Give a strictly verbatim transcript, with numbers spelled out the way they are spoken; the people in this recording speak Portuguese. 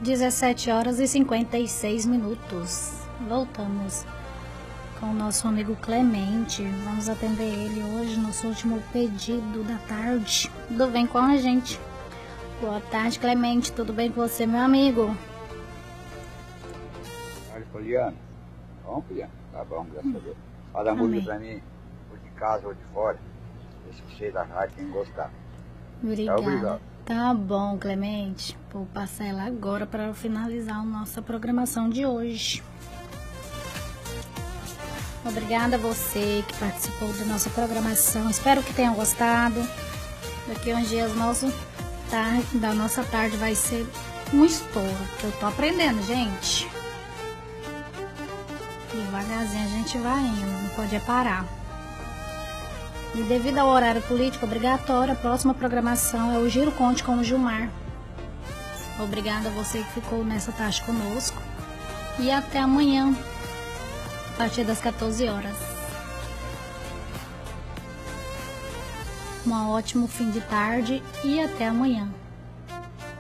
dezessete horas e cinquenta e seis minutos. Voltamos com o nosso amigo Clemente. Vamos atender ele hoje, nosso último pedido da tarde. Tudo bem com a gente? Boa tarde, Clemente. Tudo bem com você, meu amigo? Olha, Poliana. Bom, Poliana? Tá bom, graças a Deus. Fala a música pra mim, ou de casa ou de fora. Esse que cheio da rádio, quem gostar. Obrigada. Tá, obrigado. Tá bom, Clemente. Vou passar ela agora para finalizar a nossa programação de hoje. Obrigada a você que participou da nossa programação. Espero que tenham gostado. Daqui a uns dias nosso tarde, da nossa tarde vai ser um estouro, que eu tô aprendendo, gente. Devagarzinho a gente vai indo, não pode é parar. E devido ao horário político obrigatório, a próxima programação é o Giro Conte com o Gilmar. Obrigada a você que ficou nessa tarde conosco. E até amanhã, a partir das quatorze horas. Um ótimo fim de tarde e até amanhã.